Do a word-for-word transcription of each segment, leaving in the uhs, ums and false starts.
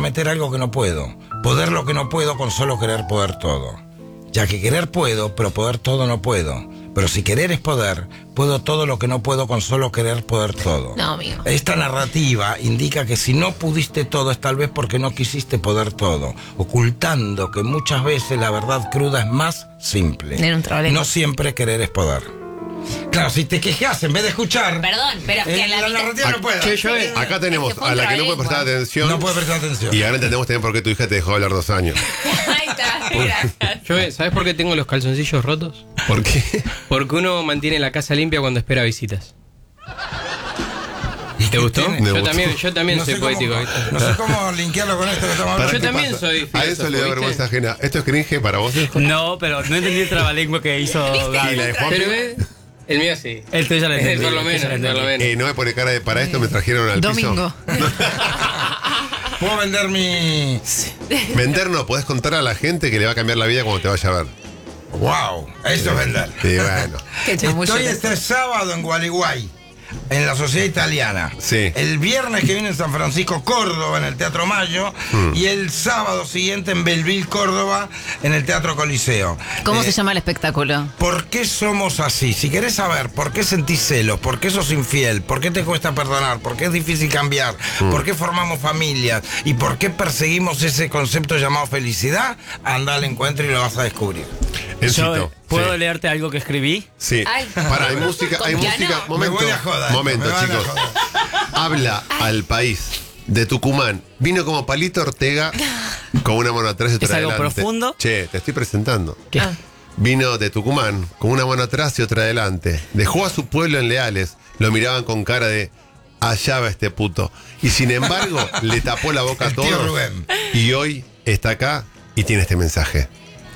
prometer algo que no puedo, poder lo que no puedo con solo querer poder todo. Ya que querer puedo, pero poder todo no puedo. Pero si querer es poder, puedo todo lo que no puedo con solo querer poder todo. No, amigo. Esta narrativa indica que si no pudiste todo es tal vez porque no quisiste poder todo, ocultando que muchas veces la verdad cruda es más simple. Era un problema. No siempre querer es poder. Claro, si te quejas en vez de escuchar... Perdón, pero es que eh, la, la mitad- narrativa no puede. Che, yo, eh, acá tenemos Es que fue a un la que no puede prestar trabalengua. atención. No puede prestar atención. Y ahora entendemos también por qué tu hija te dejó hablar dos años. Ahí está, gracias. Yo, ¿sabes por qué tengo los calzoncillos rotos? ¿Por qué? Porque uno mantiene la casa limpia cuando espera visitas. ¿Y ¿Te qué gustó? tiene? Me Yo gustó. también, yo también No soy sé cómo- poético, ¿viste? No sé cómo linkearlo con esto que estamos Para hablando. Yo ¿qué también pasa? soy A eso le da filósofo, vergüenza ¿viste? ajena. ¿Esto es cringe para vos? No, pero no entendí el trabalengua que hizo Y Gaby. la de Juanpi. Pero eh, el mío sí. El tuyo lo entendí. Por lo menos, el tuyo lo por lo entendí. menos. Eh, no me pone cara de para esto me trajeron al Domingo. piso. Puedo vender mi... Vender no, podés contar a la gente que le va a cambiar la vida cuando te vaya a ver. Wow, eso es vender. Sí, bueno. Qué chamuyo. Estoy este sábado en Gualeguay, en la Sociedad Italiana. Sí. El viernes que viene en San Francisco, Córdoba, en el Teatro Mayo. Mm. Y el sábado siguiente en Belleville, Córdoba, en el Teatro Coliseo. ¿Cómo Eh, se llama el espectáculo? ¿Por qué somos así? Si querés saber por qué sentís celos, por qué sos infiel, por qué te cuesta perdonar, por qué es difícil cambiar, por qué formamos familias y por qué perseguimos ese concepto llamado felicidad, anda al encuentro y lo vas a descubrir. Yo, Encito. ¿puedo Sí. leerte algo que escribí? Sí. Ay. Para, hay música, hay Con música. piano. Momento, Me voy a joder, momento, me van a chicos. joder. Habla al país de Tucumán. Vino como Palito Ortega con una mano atrás y otra ¿Es algo adelante. profundo? Che, te estoy presentando. ¿Qué? Ah. Vino de Tucumán con una mano atrás y otra adelante. Dejó a su pueblo en Leales. Lo miraban con cara de allá va este puto. Y sin embargo, le tapó la boca a El tío todos. Rubén. Y hoy está acá y tiene este mensaje.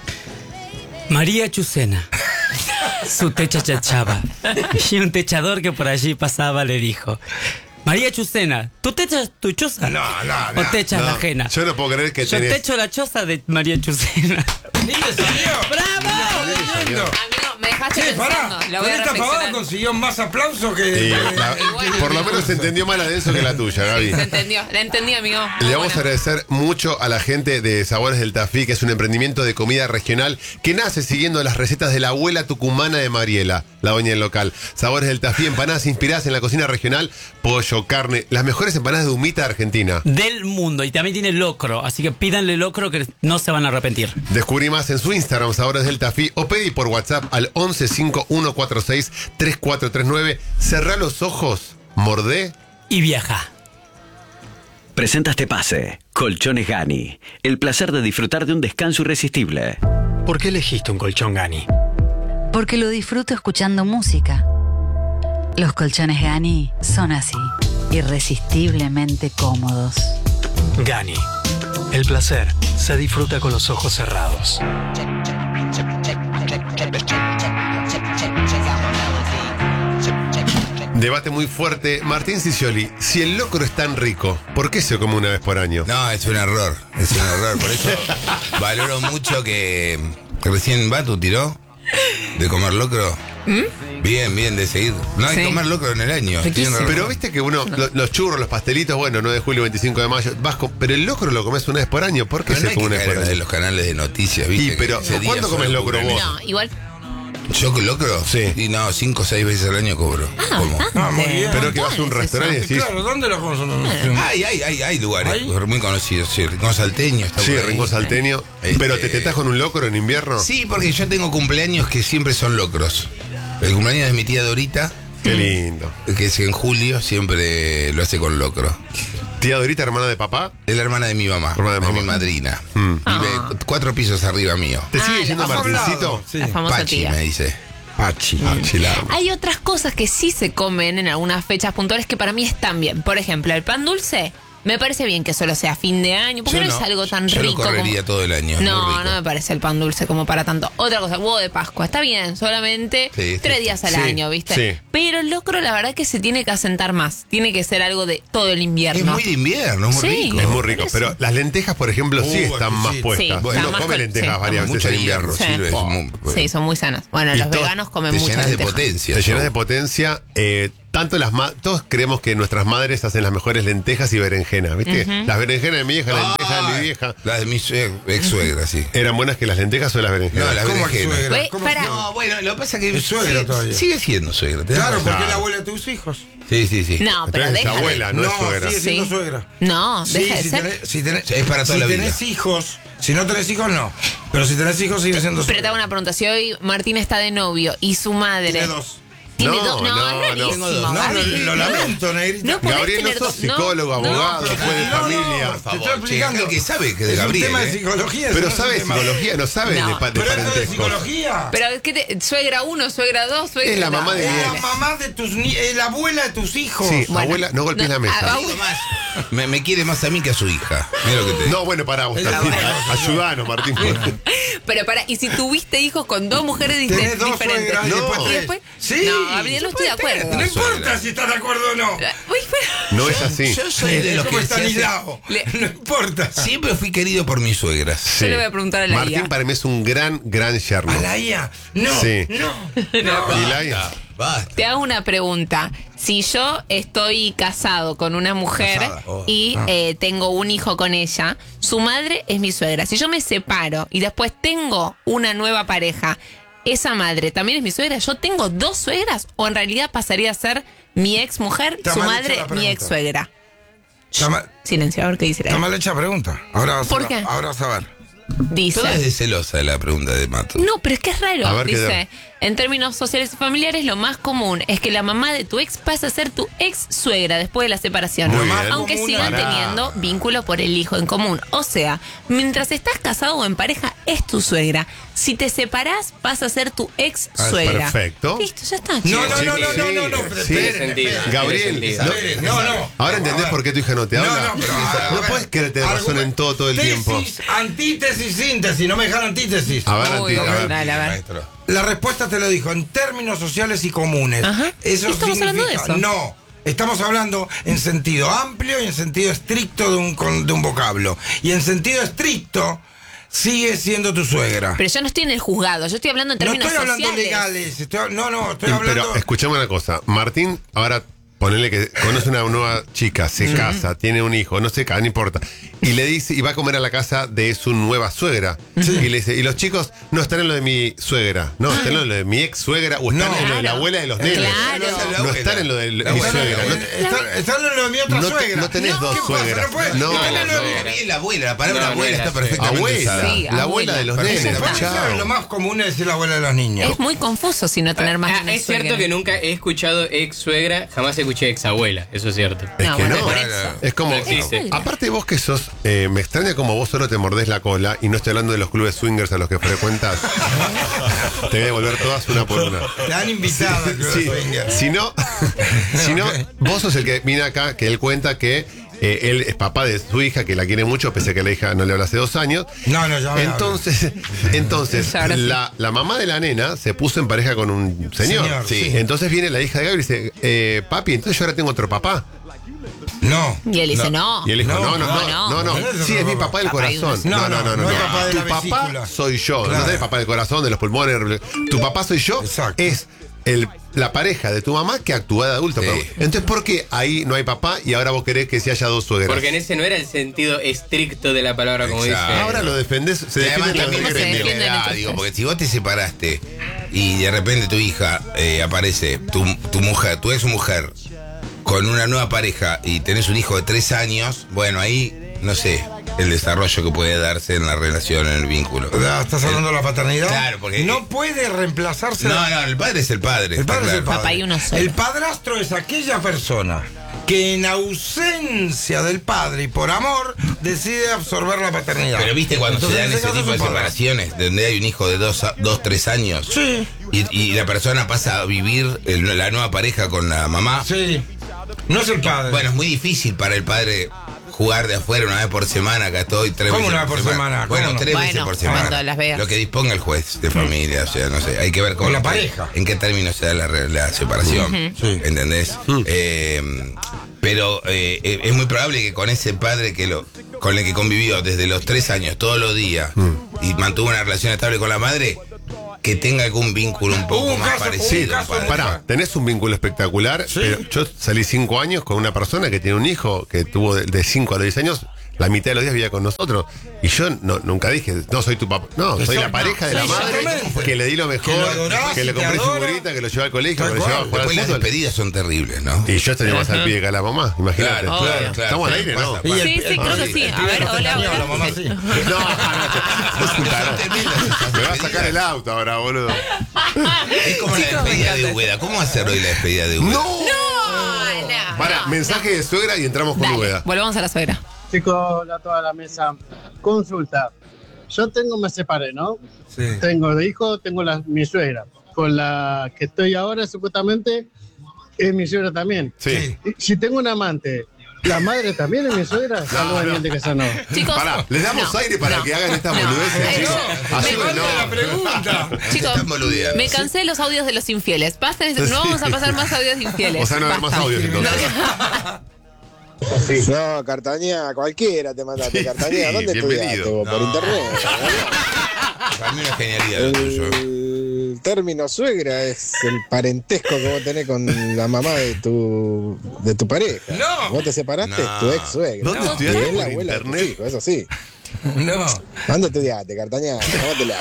María Chucena. Su techa chachaba. Y un techador que por allí pasaba le dijo: María Chucena, ¿tu techa es tu choza? No, no, no. ¿O techa es la No, ajena? yo no puedo creer que Yo tenés... techo la choza de María Chucena. ¡Ni le salió! ¡Bravo! salió. Amigo, me dejaste Che, pensando. pará, Lo con voy a esta pavada reflexionar. consiguió más aplausos que... Sí, que- la- bueno. por lo menos se entendió más la de eso que la tuya, Gaby. Se entendió, la entendí, amigo. Le Muy vamos a buena. agradecer mucho a la gente de Sabores del Tafí, que es un emprendimiento de comida regional que nace siguiendo las recetas de la abuela tucumana de Mariela, la doña del local. Sabores del Tafí, empanadas inspiradas en la cocina regional, pollo, carne, las mejores empanadas de humita de Argentina. Del mundo. Y también tiene locro. Así que pídanle locro que no se van a arrepentir. Descubrí más en su Instagram, Sabores del Tafí, o pedí por WhatsApp al once cinco uno cuatro seis tres cuatro tres nueve. Cerrá los ojos, mordé. Y viaja. Presenta este pase. Colchones Gani. El placer de disfrutar de un descanso irresistible. ¿Por qué elegiste un colchón Gani? Porque lo disfruto escuchando música. Los colchones Gani son así, irresistiblemente cómodos. Gani. El placer se disfruta con los ojos cerrados. Debate muy fuerte. Martín Sicioli, si el locro es tan rico, ¿por qué se come una vez por año? No, es un error, es un error. Por eso valoro mucho que, que recién Batu tiró de comer locro. Bien, bien, de seguir. No hay Sí. que comer locro en el año. Riquísimo. Tiene razón. Pero viste que uno, lo- los churros, los pastelitos, bueno, nueve de julio, veinticinco de mayo, vas con- pero el locro lo comes una vez por año. ¿Por qué Pero no se hay come que una vez caer por en la de año? los canales de noticias, ¿viste? Y, pero, Que ese día ¿cuándo comes solo locro cubren vos? eso. No, igual. ¿Yo con locro? Sí. Y no, cinco o seis veces al año cobro. ¿Cómo? Ah, muy bien. Pero que vas a un restaurante y decís, Claro, ¿dónde lo consumen? Hay, hay, hay, hay lugares ¿Hay? muy conocidos, sí, Rincón Salteño está sí, por ahí. Rincón Salteño, Este- pero te tetás con un locro en invierno. Sí, porque yo tengo cumpleaños que siempre son locros. El cumpleaños de mi tía Dorita, Qué lindo. que es en julio, siempre lo hace con locro. Tía Dorita, hermana de papá, Es la hermana de mi mamá, Hermana de es mamá. mi madrina. Mm. Vive cuatro pisos arriba mío. ¿te Ah, sigue la diciendo famosa- Martincito? Sí. La famosa Pachi tía. me dice. Pachi. Pachi, la amo. Hay otras cosas que sí se comen en algunas fechas puntuales que para mí están bien. Por ejemplo, el pan dulce. Me parece bien que solo sea fin de año, porque Yo no, no, es algo tan yo lo rico correría como... todo el año, es muy No, rico. no me parece el pan dulce como para tanto. Otra cosa, huevo de Pascua, está bien, solamente Sí, sí, tres sí. días al Sí, año, ¿viste? sí. Pero el locro, la verdad que se tiene que asentar más. Tiene que ser algo de todo el Es invierno. muy de invierno, es muy Sí. rico. Es muy rico, Por eso. pero las lentejas, por ejemplo, sí Uh, están más sí. puestas. Sí, Bueno, está más come con- lentejas sí. varias Mucho veces en hierro, invierno. Sí. sirve. es muy- Sí, son muy sanas. Bueno, Y los todo- veganos comen Te mucha llenas de lenteja. potencia. Te llenas yo. de potencia. Eh, tanto las ma- todos creemos que nuestras madres hacen las mejores lentejas y berenjenas, ¿viste? Ujú. Las berenjenas de mi vieja, las lentejas de mi vieja. Las de mi ex suegra, sí. ¿Eran buenas que las lentejas o las berenjenas? No, las ¿Cómo berenjenas. que suegra? Güey, ¿Cómo para. que- No, bueno, lo que pasa es que Es suegra sigue, todavía. sigue siendo suegra. tenés Claro, razón. porque es la abuela de tus hijos. Sí, sí, sí. No, pero Entonces es deja. abuela, no, es suegra. sigue siendo Sí. suegra. No, Sí, deja de si ser. tenés, si tenés- Es para toda si la vida. tenés hijos, si no tenés hijos, no. Pero si tenés hijos, sigue siendo Pero te suegra. hago una pregunta. Si hoy Martín está de novio y su madre. Tiene dos. Tiene No, dos. No, no, es no. rarísimo, Tengo dos. No, lo, Gaby. lo lamento, Negrita. No podés Gabriel, no tener sos dos- no, psicólogo, no. abogado, pero juez de no, no, familia. por favor, te estoy explicando. che, el que sabe que de es Gabriel, un tema ¿eh? de psicología. Pero eso es un sabe tema- psicología, no sabe No. de, pa- de Pero esto es de parentesco. psicología. Pero es que te- suegra uno, suegra dos, suegra. Es la mamá de Es mi la ex. mamá de tus ni es la abuela de tus hijos. Sí, Bueno, abuela, no golpees no, la mesa. ah, Digo más, me, me quiere más a mí que a su hija. Mira lo que te digo. No, bueno, pará, vos Es la también. abuela. Ayudanos, Martín. Pero para, y si tuviste hijos con dos mujeres dif- Tenés dos diferentes. suegras y No. después ¿Y tres. después? Sí. No, Gabriel, no estoy de acuerdo. No importa Suegra. si estás de acuerdo o no. Uy, pero- No es así. Yo soy de Es los como que se hace- Estanislao. Le- No importa. Siempre fui querido por mis suegras. Yo le voy a preguntar a la Martín I A. para mí es un gran, gran yerno. ¿A la I A? No. Sí. No. ¿Y la I A? Basta, basta. Te hago una pregunta. Si yo estoy casado con una mujer Casada, oh. y Ah. eh, tengo un hijo con ella, su madre es mi suegra. Si yo me separo y después tengo una nueva pareja, ¿esa madre también es mi suegra? ¿Yo tengo dos suegras? ¿O en realidad pasaría a ser mi ex mujer, Está su mal madre, hecha la mi pregunta. ex suegra? Está mal, Silencio, a ver qué dice la está I A. mal hecha pregunta. Ahora vas, ¿Por a, qué? ahora vas a ver. Dice. Toda es de celosa la pregunta de Mato. No, pero es que es raro. A ver, ¿qué Dice, en términos sociales y familiares, lo más común es que la mamá de tu ex pase a ser tu ex suegra después de la separación. Muy bien. Aunque Común, sigan pará. teniendo vínculo por el hijo en común. O sea, mientras estás casado o en pareja, es tu suegra. Si te separás, pasa a ser tu ex suegra. perfecto. Listo, ya está. No, chicos. no, no, no, sí, no, no, no, pero sí. esperen, Tiene sentido. esperen. Gabriel, Tiene no, Esperen, no, no. ahora entendés A ver. por qué tu hija no te habla. No, no, pero a no ver. puedes querer tener razón en todo todo el Tesis, tiempo. Antítesis, síntesis. No me dejan antítesis. A ver, Uy, Anti- a ver. dale, a ver. Maestro. La respuesta te lo dijo en términos sociales y comunes. Ajá. Eso Estamos hablando de significa- eso. No. Estamos hablando en sentido amplio y en sentido estricto de un, con- de un vocablo. Y en sentido estricto, sigue siendo tu suegra. Pero yo no estoy en el juzgado, yo estoy hablando en No términos estoy hablando sociales. legales. estoy- no, no, estoy hablando. Pero escuchame una cosa. Martín, ahora ponele que conoce una nueva chica, se casa, tiene un hijo, no se casa, no importa. Y le dice, y va a comer a la casa de su nueva suegra. Y le dice, y los chicos no están en lo de mi suegra, no, están en lo de mi ex suegra o están No. en lo de la Claro. abuela de los nenes. Claro. No están en lo de La mi abuela. suegra. No, Están, están en lo de mi otra No te- suegra. no tenés dos ¿Qué pasa? suegras. No, puede- No, están en lo de- No, bien la abuela, la palabra No, no abuela era está suegra. perfectamente abuela, usada. Sí, la abuela abuela. de los Perfecto. nenes. Por eso chao. es lo más común es decir la abuela de los niños. Es muy confuso si no tener más Ah, de una es cierto suegra. que nunca he escuchado ex suegra, jamás escuché ex abuela, eso es cierto. Es No, que bueno, no. por eso. Es como. No existe. Aparte, vos que sos. eh, me extraña como vos solo te mordés la cola y no estoy hablando de los clubes swingers a los que frecuentas. Te voy a devolver todas una por una. Te han invitado al Club Sí, Swinger. si no, si no, vos sos el que viene acá, que él cuenta que eh, él es papá de su hija, que la quiere mucho, pese a que la hija no le habla hace dos años. No, no, ya me Entonces, entonces Ahora sí. la, la mamá de la nena se puso en pareja con un señor. Señor, sí. Entonces viene la hija de Gaby y dice, eh, papi, entonces yo ahora tengo otro papá. No. Y él dice, no. Y él dijo, no, no, No, no, no. no, no, No, sí, es mi papá del Papá de corazón. un- No, no, no, no, no es no. papá de Tu la papá vesícula. soy yo. Claro. No es papá del corazón, de los pulmones. Tu papá soy yo. Exacto. Es el, la pareja de tu mamá que actúa de adulto. Sí. Pero- Entonces, ¿por qué ahí no hay papá y ahora vos querés que sí haya dos suegras? Porque en ese no era el sentido estricto de la palabra, como Exacto. dice. Ahora lo defendés, se Y además defiende también ¿cómo se depende de defienden la edad, entonces? digo, porque si vos te separaste y de repente tu hija eh, aparece, tu, tu mujer, tu ex mujer, con una nueva pareja y tenés un hijo de tres años, bueno, ahí, no sé, el desarrollo que puede darse en la relación, en el vínculo. Ah, ¿Estás hablando de la paternidad? Claro, porque- No puede reemplazarse. No, no, el padre es el padre. El está padre es el claro. padre. Papá y uno solo. El padrastro es aquella persona que en ausencia del padre y por amor decide absorber la paternidad. Pero viste cuando Entonces, se dan en ese caso tipo de es un padre. separaciones, donde hay un hijo de dos, a- dos tres años, Sí, y, y la persona pasa a vivir el- la nueva pareja con la mamá. sí. No es el padre. Bueno, es muy difícil para el padre jugar de afuera una vez por semana, acá estoy tres ¿Cómo veces una vez por semana? ¿Cómo Bueno, no? tres Bueno, veces por cuando semana. las veas. Lo que disponga el juez de familia, o sea, no sé, hay que ver cómo Con la pareja. en qué términos se da la, re- la separación, Sí. ¿entendés? Eh, pero eh, eh, es muy probable que con ese padre que lo con el que convivió desde los tres años todos los días y mantuvo una relación estable con la madre, que tenga algún vínculo un poco Un más caso, un parecido. caso, padre. Pará, tenés un vínculo espectacular, Sí. pero yo salí cinco años con una persona que tiene un hijo que tuvo de- de cinco a diez años, la mitad de los días vivía con nosotros. Y yo no, nunca dije, no soy tu papá. No, soy la Exacto. pareja de la Sí, madre exactamente. que le di lo mejor, Que lo adorás, que le que te compré adora. figurita, que lo llevé al colegio, Tal que lo llevaba a cual. jugar al Después las fútbol. despedidas son terribles, ¿no? Y yo estaría más al pie que a la mamá, imagínate. Claro, claro, claro. Estamos al aire, ¿no? Pasa, Y pasa. el- Sí, sí, el- creo que el- sí. el A pibe ver, no te hola, enseñó, hola. la mamá sí. No, no, Son tremendas esas me va a despedidas. sacar el auto ahora, boludo. Es como la Chicos, me despedida de encanta. Úbeda. ¿Cómo hacer hoy la despedida de Úbeda? ¡No! No, Para, no, mensaje de suegra y entramos con Dale, Úbeda. volvamos a la suegra. Chicos, a toda la mesa. Consulta. Yo tengo, me separé, ¿no? Sí. Tengo de hijo, tengo la, mi suegra. Con la que estoy ahora, supuestamente, es mi suegra también. Sí. Y si tengo un amante, ¿la madre también es mi suegra? Saludos, no. gente que se no. Chicos, Pará, les damos no, aire para no, que hagan estas no. boludeces, Eh, chicos. no. Ayúdenos. la pregunta. Chicos, Están boludeando. me cansé de los audios de los infieles. Basta, de- no vamos a pasar más audios de infieles. O sea, no haber más Basta. audios entonces. No, Cartañá, cualquiera te mandaste, Sí, Cartañá. sí, ¿Dónde bienvenido. estudiaste vos? Por No. internet. Para mí una genialidad lo tuyo. El término suegra es el parentesco que vos tenés con la mamá de tu, de tu pareja. No. Vos te separaste, No. tu ex suegra. ¿Dónde Y estudiaste es la por abuela de tus internet? hijos, eso sí. No. ¿Dónde estudiaste, Cartañá? Tómatela.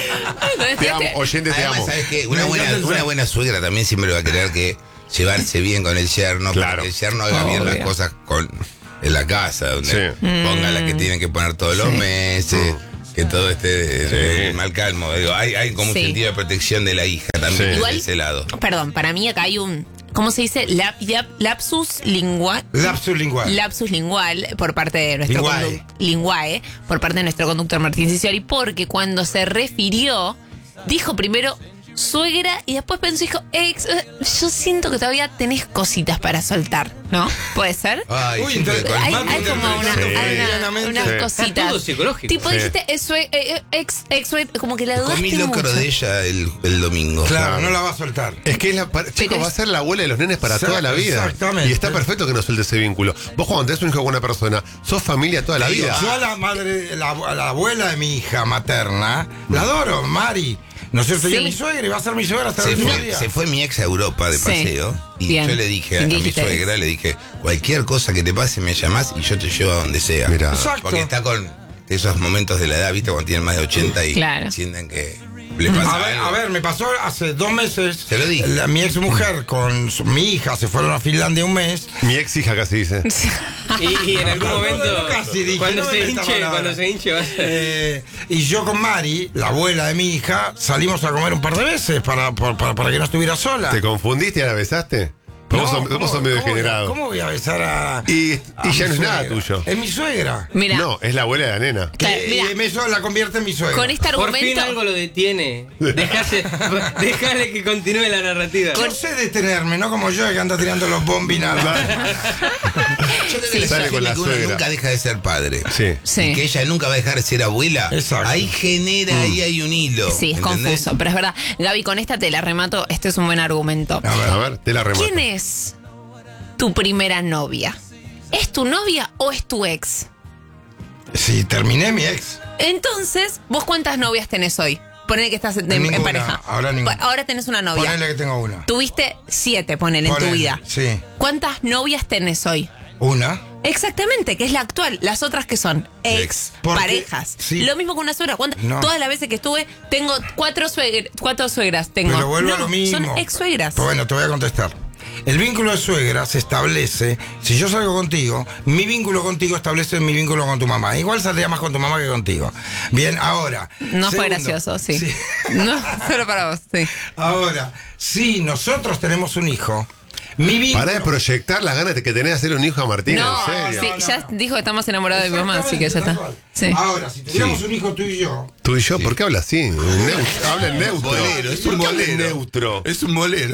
Te amo, oyente, te Además, amo. ¿sabes qué? Una Me buena, encanta el una ser. buena suegra también siempre va a querer que llevarse bien con el yerno, Claro. para que el yerno haga bien las Obvio. cosas con, en la casa, donde Sí. ponga la que tienen que poner todos los meses, que todo esté Sí. eh, mal calmo. Digo, hay, hay como un Sí. sentido de protección de la hija también Sí. de Igual- ese lado. Perdón, para mí acá hay un. ¿Cómo se dice? Lap- lap- lapsus lingual. Lapsus lingual. Lapsus lingual por parte de nuestro Linguae. conduc- linguae, por parte de nuestro conductor Martín Cicioli, porque cuando se refirió, dijo primero suegra y después pensó, dijo, ex, eh, yo siento que todavía tenés cositas para soltar, ¿no? ¿Puede ser? Ay, Uy, siempre entonces- con- Hay, Martín hay como una, interpretando hay una- freudianamente. unas Sí. cositas. Está todo psicológico. Tipo, Sí. dijiste eh, sue- eh, ex, ex, sue- como que la dudaste Comí locro mucho. de ella el, el domingo. Claro, no la va a soltar. Es que es la, para- chicos, Pero va a ser la abuela de los nenes para Exacto, toda la vida. exactamente. Y está perfecto que no suelte ese vínculo. Vos cuando tenés un hijo con una persona, sos familia toda la Te digo, vida. Yo a la madre, la, a la abuela de mi hija materna, la adoro, Mari. ¿No es cierto? Sí. Yo mi suegra y va a ser mi suegra hasta Se el último fue, día. se fue mi ex a Europa de Sí. paseo y Bien. yo le dije a, ¿Y a qué mi dijiste? suegra, le dije, cualquier cosa que te pase me llamás y yo te llevo a donde sea. Mirá. Exacto. Porque está con esos momentos de la edad, viste, cuando tienen más de ochenta y Claro. sienten que le pasa A ver, algo. a ver, me pasó hace dos meses. Te lo dije. La- mi ex mujer con su- mi hija se fueron a Finlandia un mes. Mi ex hija casi dice. Y, y en algún No, no, momento, no, casi dije, cuando, no se en esta hinche, palabra. cuando se hinche, va a ser. Eh, y yo con Mari, la abuela de mi hija, salimos a comer un par de veces para, para, para- para que no estuviera sola. ¿Te confundiste y la besaste? Pero vos No, sos, ¿cómo- vos sos medio cómo voy a- degenerado. ¿Cómo voy a besar a.? Y, a y ya mi no es nada suegra? tuyo. Es mi suegra. Mira, No, es la abuela de la nena. Claro, Que- mira. y eso la convierte en mi suegra. con este Por argumento. fin algo lo detiene. Dejase, dejale que continúe la narrativa. Yo sé detenerme, no como yo que anda tirando los bombis nada. Yo creo Sí. que la Sale gente con la que uno suegra. nunca deja de ser padre. Sí. Sí. Y que ella nunca va a dejar de ser abuela. Exacto. Ahí genera, ahí hay un hilo. Sí, es ¿entendés? confuso, pero es verdad. Gaby, con esta te la remato. Este es un buen argumento. A ver, a ver, te la remato. ¿Quién es tu primera novia? ¿Es tu novia o es tu ex? Sí, terminé mi ex. Entonces, ¿vos cuántas novias tenés hoy? Ponele que estás en, en Ninguna, pareja. ahora ninguna. Ahora tenés una novia. Ponele que tengo una. Tuviste siete, ponele, en tu Ponele, vida. Sí. ¿Cuántas novias tenés hoy? Una. Exactamente, que es la actual. Las otras que son ex, Ex. Porque- parejas. sí. Lo mismo con una suegra. ¿Cuántas? No. Todas las veces que estuve, tengo cuatro, suegr- cuatro suegras. Tengo. Pero vuelvo a No, lo mismo. Son ex suegras. Pues bueno, te voy a contestar. El vínculo de suegra se establece, si yo salgo contigo, mi vínculo contigo establece mi vínculo con tu mamá. Igual saldría más con tu mamá que contigo. Bien, ahora. No fue segundo, gracioso, sí. No, solo para vos, sí. Ahora, si nosotros tenemos un hijo, mi vínculo. Pará de proyectar las ganas que tenés de hacer un hijo a Martín, No, en serio. sí, No, no, ya no. dijo que está más enamorado de mi mamá, así que ya está. Exactamente, Sí. Ahora, si tuviéramos Sí. un hijo tú y yo. Tú y yo, ¿por qué hablas así? En neutro. Habla en neutro. Bolero, es ¿Por un qué hablas bolero. neutro? Es un bolero.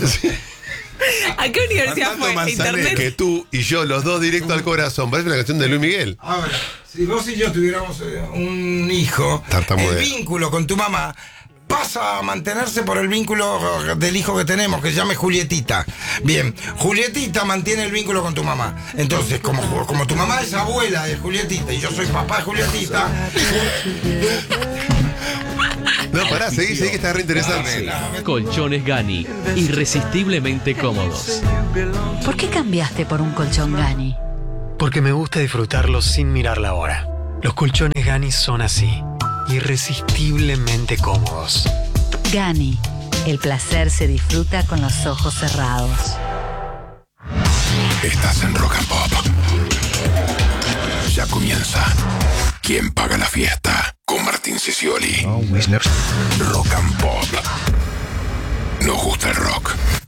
¿A qué universidad Armando fue? Manzanero. Internet. Que tú y yo, los dos directo al corazón. Parece una canción de Luis Miguel. Ahora, si vos y yo tuviéramos eh, un hijo, Tartamudea. el vínculo con tu mamá pasa a mantenerse por el vínculo del hijo que tenemos, que se llama Julietita. Bien, Julietita mantiene el vínculo con tu mamá. Entonces, como, como tu mamá es abuela de Julietita y yo soy papá de Julietita, No, pará, seguí, seguí que está re interesante. Colchones Gani, irresistiblemente cómodos. ¿Por qué cambiaste por un colchón Gani? Porque me gusta disfrutarlos sin mirar la hora. Los colchones Gani son así, irresistiblemente cómodos. Gani, el placer se disfruta con los ojos cerrados. Estás en Rock and Pop. Ya comienza. ¿Quién paga la fiesta? Con Martín Sisioli. Rock and Pop. Nos gusta el rock.